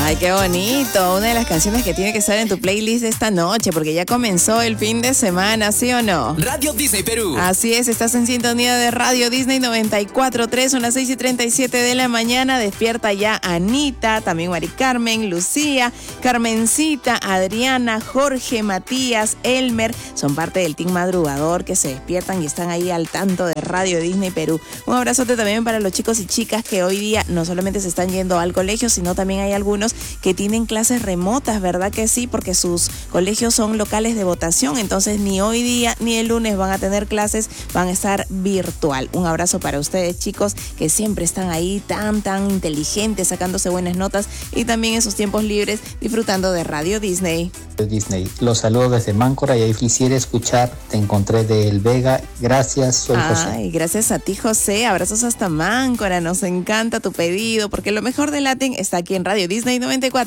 Ay, qué bonito. Una de las canciones que tiene que estar en tu playlist de esta noche, porque ya comenzó el fin de semana, ¿sí o no? Radio Disney Perú. Así es, estás en sintonía de Radio Disney 94.3, son las 6:37 de la mañana. Despierta ya Anita, también Mari Carmen, Lucía, Carmencita, Adriana, Jorge, Matías, Elmer. Son parte del team madrugador que se despiertan y están ahí al tanto de Radio Disney Perú. Un abrazote también para los chicos y chicas que hoy día no solamente se están yendo al colegio, sino también hay algunos que tienen clases remotas, ¿verdad que sí? Porque sus colegios son locales de votación, entonces ni hoy día ni el lunes van a tener clases, van a estar virtual. Un abrazo para ustedes, chicos, que siempre están ahí tan inteligentes, sacándose buenas notas y también en sus tiempos libres disfrutando de Radio Disney. Los saludo desde Máncora y ahí quisiera escuchar Te encontré de El Vega. Gracias, soy José. Ay, gracias a ti, José. Abrazos hasta Máncora. Nos encanta tu pedido porque lo mejor de Latin está aquí en Radio Disney 94.